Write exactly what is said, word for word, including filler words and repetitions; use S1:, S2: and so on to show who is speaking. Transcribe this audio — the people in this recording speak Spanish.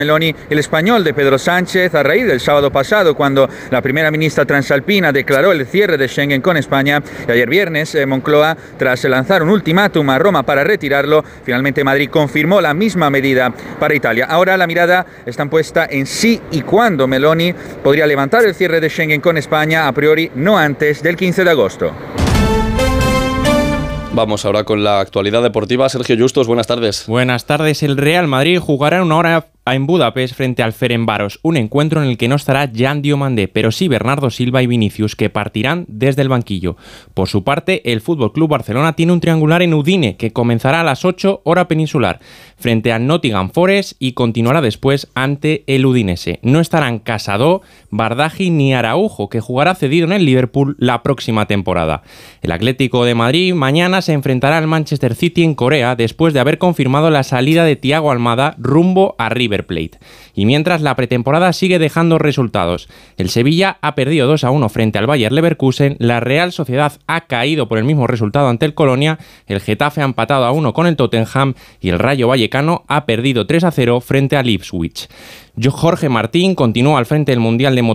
S1: Meloni, el español de Pedro Sánchez, a raíz del sábado pasado, cuando la primera ministra transalpina declaró el cierre de Schengen con España, y ayer viernes eh, Moncloa, tras lanzar un ultimátum a Roma para retirarlo, finalmente Madrid confirmó la misma medida para Italia. Ahora la mirada está puesta en si y cuándo Meloni podría levantar el cierre de Schengen con España, a priori no antes del quince de agosto.
S2: Vamos ahora con la actualidad deportiva. Sergio Justos, buenas tardes.
S3: Buenas tardes. El Real Madrid jugará en una hora en Budapest frente al Ferencváros, un encuentro en el que no estará Jan Diomandé, pero sí Bernardo Silva y Vinicius, que partirán desde el banquillo. Por su parte, el F C Barcelona tiene un triangular en Udine, que comenzará a las ocho hora peninsular, frente al Nottingham Forest, y continuará después ante el Udinese. No estarán Casado, Bardaji ni Araujo, que jugará cedido en el Liverpool la próxima temporada. El Atlético de Madrid mañana se enfrentará al Manchester City en Corea, después de haber confirmado la salida de Thiago Almada rumbo a River Plate. Y mientras, la pretemporada sigue dejando resultados. El Sevilla ha perdido dos a uno frente al Bayer Leverkusen, la Real Sociedad ha caído por el mismo resultado ante el Colonia, el Getafe ha empatado a uno con el Tottenham y el Rayo Vallecano ha perdido tres a cero frente al Ipswich. Jorge Martín continúa al frente del Mundial de